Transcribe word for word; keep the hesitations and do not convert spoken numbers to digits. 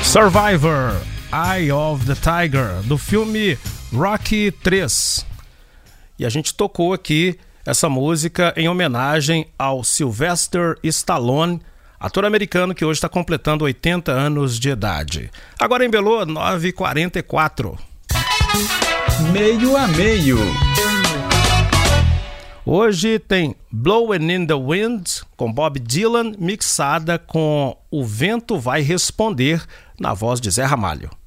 Survivor, Eye of the Tiger, do filme Rocky três. E a gente tocou aqui essa música em homenagem ao Sylvester Stallone, ator americano que hoje está completando oitenta anos de idade. Agora em Belo, nove e quarenta e quatro. Meio a meio. Hoje tem Blowin' in the Wind, com Bob Dylan, mixada com O Vento Vai Responder, na voz de Zé Ramalho.